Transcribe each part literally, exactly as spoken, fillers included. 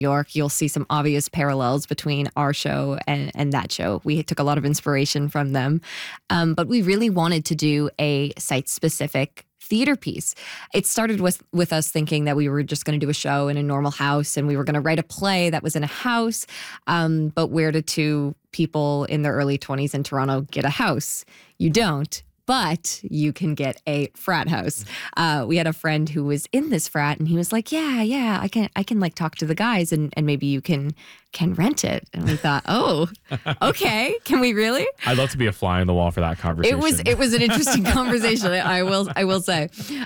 York, you'll see some obvious parallels between our show and, and that show. We took a lot of inspiration from them. Um, but we really wanted to do a site-specific theater piece. It started with with us thinking that we were just going to do a show in a normal house and we were going to write a play that was in a house. Um, but where did two people in their early twenties in Toronto get a house? You don't. But you can get a frat house. Uh, we had a friend who was in this frat, and he was like, "Yeah, yeah, I can, I can like talk to the guys, and, and maybe you can can rent it." And we thought, "Oh, okay, can we really?" I'd love to be a fly on the wall for that conversation. It was, it was an interesting conversation. I will, I will say.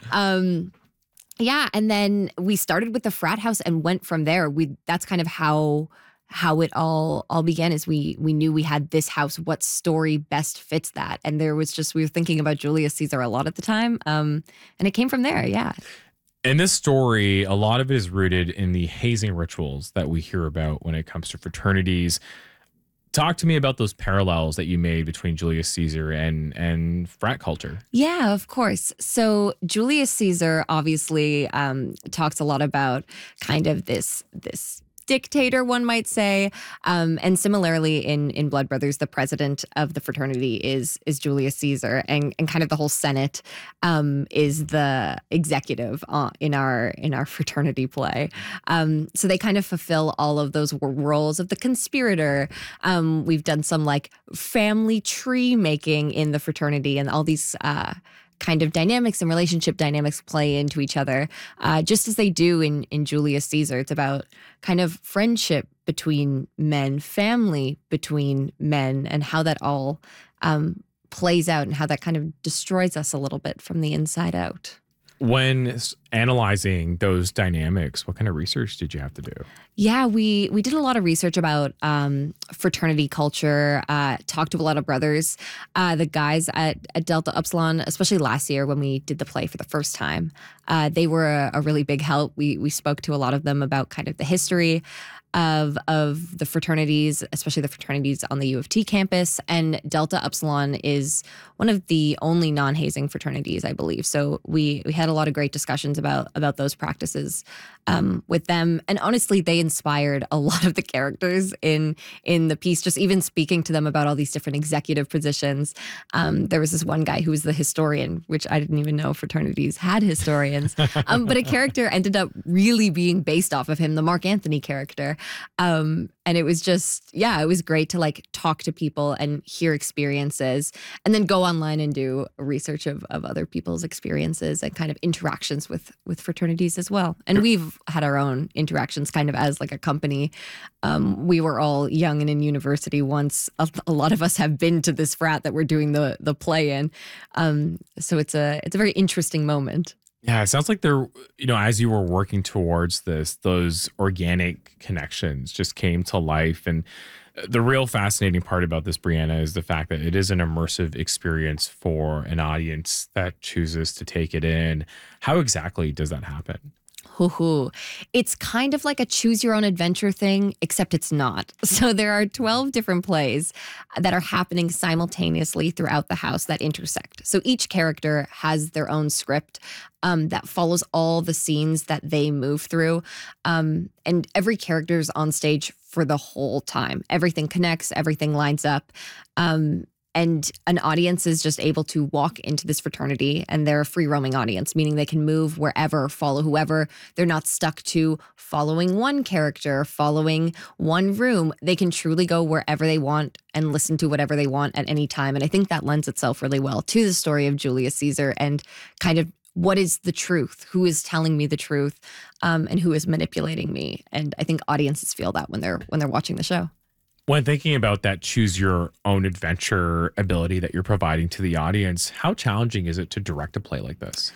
Um, yeah, and then we started with the frat house and went from there. We that's kind of how. how it all all began is we we knew we had this house. What story best fits that? And there was just, we were thinking about Julius Caesar a lot at the time. Um, and it came from there, yeah. In this story, a lot of it is rooted in the hazing rituals that we hear about when it comes to fraternities. Talk to me about those parallels that you made between Julius Caesar and and frat culture. Yeah, of course. So Julius Caesar obviously um, talks a lot about kind of this this dictator, one might say. Um, and similarly in, in Blood Brothers, the president of the fraternity is is Julius Caesar, and, and kind of the whole Senate um, is the executive uh, in our in our fraternity play. Um, so they kind of fulfill all of those roles of the conspirator. Um, we've done some like family tree making in the fraternity, and all these uh, kind of dynamics and relationship dynamics play into each other, uh, just as they do in, in Julius Caesar. It's about kind of friendship between men, family between men, and how that all um, plays out and how that kind of destroys us a little bit from the inside out. When analyzing those dynamics, what kind of research did you have to do? Yeah, we we did a lot of research about um, fraternity culture, uh, talked to a lot of brothers, uh, the guys at, at Delta Upsilon, especially last year when we did the play for the first time. Uh, they were a, a really big help. We we spoke to a lot of them about kind of the history of of the fraternities, especially the fraternities on the U of T campus. And Delta Upsilon is one of the only non-hazing fraternities, I believe. So we we had a lot of great discussions about about those practices um, with them. And honestly, they inspired a lot of the characters in in the piece, just even speaking to them about all these different executive positions. Um, there was this one guy who was the historian, which I didn't even know fraternities had historians. Um, but a character ended up really being based off of him, the Mark Anthony character. Um, and it was just, yeah, it was great to like talk to people and hear experiences, and then go online and do research of, of other people's experiences and kind of interactions with, with fraternities as well. And we've had our own interactions kind of as like a company. Um, we were all young and in university once. A, a lot of us have been to this frat that we're doing the the play in. Um, so it's a it's a very interesting moment. Yeah, it sounds like there, you know, as you were working towards this, those organic connections just came to life. And the real fascinating part about this, Brianna, is the fact that it is an immersive experience for an audience that chooses to take it in. How exactly does that happen? Hoo-hoo. It's kind of like a choose your own adventure thing, except it's not. So there are twelve different plays that are happening simultaneously throughout the house that intersect. So each character has their own script um, that follows all the scenes that they move through. Um, and every character is on stage for the whole time. Everything connects, everything lines up. Um, And an audience is just able to walk into this fraternity, and they're a free roaming audience, meaning they can move wherever, follow whoever. They're not stuck to following one character, following one room. They can truly go wherever they want and listen to whatever they want at any time. And I think that lends itself really well to the story of Julius Caesar and kind of what is the truth, who is telling me the truth, um, and who is manipulating me. And I think audiences feel that when they're when they're watching the show. When thinking about that choose your own adventure ability that you're providing to the audience, how challenging is it to direct a play like this?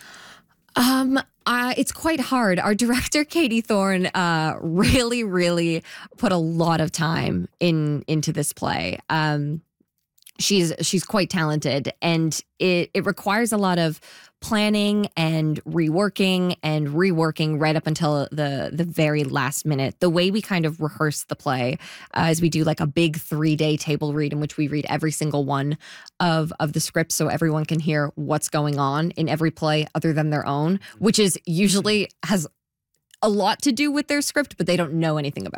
Um, uh, it's quite hard. Our director, Katie Thorne, uh, really, really put a lot of time in into this play. Um, she's she's quite talented, and it it requires a lot of planning and reworking and reworking right up until the the very last minute. The way we kind of rehearse the play uh, is we do like a big three-day table read in which we read every single one of of the scripts so everyone can hear what's going on in every play other than their own, which is usually has a lot to do with their script, but they don't know anything about